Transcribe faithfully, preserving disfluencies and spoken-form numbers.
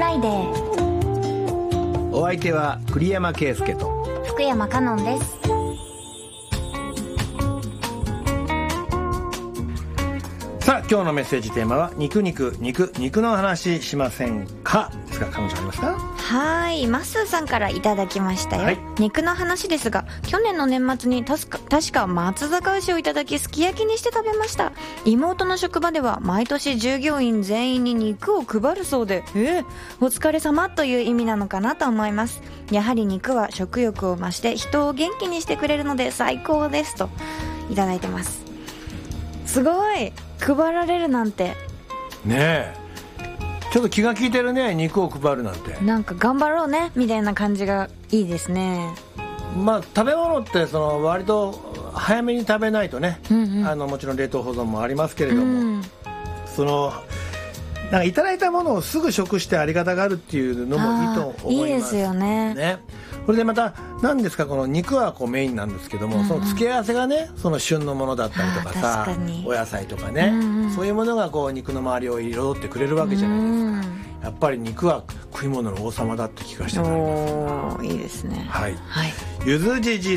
ライデー。 お相手は栗山圭介と福山香音です。 さあ今日のメッセージテーマは肉肉肉肉の話しませんかですが、彼女ありますか？ はい、マッスーさんからいただきましたよ、はい、肉の話ですが、去年の年末に確か、確か松阪牛をいただきすき焼きにして食べました。妹の職場では毎年従業員全員に肉を配るそうで、えー、お疲れ様という意味なのかなと思います。やはり肉は食欲を増して人を元気にしてくれるので最高ですといただいてます。すごい、配られるなんてねえ、ちょっと気が利いてるね、肉を配るなんて。なんか頑張ろうねみたいな感じがいいですね。 まあ食べ物ってその割と早めに食べないとね、うんうん、あのもちろん冷凍保存もありますけれども、うん、そのなんかいただいたものをすぐ食してありがたがるっていうのもいいと思います。 いいですよね。 ね、これでまた何ですか、この肉はこうメインなんですけども、うんうん、その付け合わせがね、その旬のものだったりとかさ、お野菜とかね、うんうん、そういうものがこう肉の周りを彩ってくれるわけじゃないですか、うん、やっぱり肉は食い物の王様だって気がしてまいります。 おー、いいですね。 はい、はい、ゆずじじ